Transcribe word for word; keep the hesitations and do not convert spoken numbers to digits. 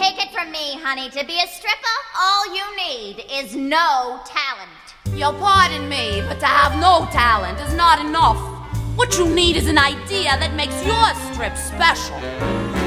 Take it from me, honey. To be a stripper, all you need is no talent. You'll pardon me, but to have no talent is not enough. What you need is an idea that makes your strip special.